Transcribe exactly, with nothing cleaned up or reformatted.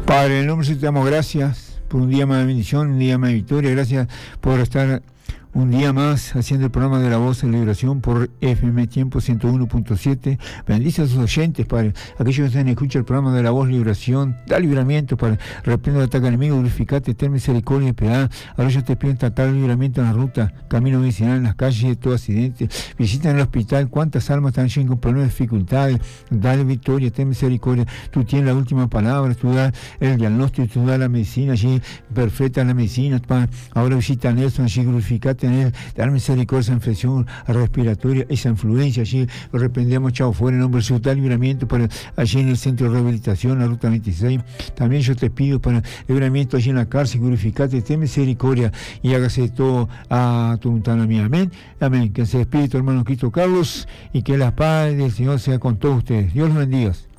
Padre, en el nombre de Jesús te damos gracias por un día más de bendición, un día más de victoria. Gracias por estar un día más haciendo el programa de La Voz de Liberación por F M Tiempo ciento uno punto siete. Bendice a sus oyentes, Padre. Aquellos que están escuchando el programa de La Voz de Liberación, da libramiento, Padre. Reprendo el ataque enemigo, glorificate, ten misericordia y piedad. Ahora yo te pido tratar el libramiento en la ruta, camino medicinal, en las calles de todo accidente. Visita en el hospital, cuántas almas están llenas con problemas, dificultades. Dale victoria, ten misericordia. Tú tienes la última palabra, tú das el diagnóstico, tú das la medicina allí, perfecta la medicina, Padre. Ahora visita a Nelson allí, glorificate en él, dar misericordia, esa infección respiratoria, esa influencia allí, lo reprendemos, chao, fuera en nombre de Jesús, da libramiento para allí en el centro de rehabilitación, la ruta veintiséis. También yo te pido para libramiento allí en la cárcel, glorificate, ten misericordia y hágase todo a tu voluntad, amén, amén, amén. Que se despide tu hermano Cristo Carlos y que la paz del Señor sea con todos ustedes. Dios los bendiga.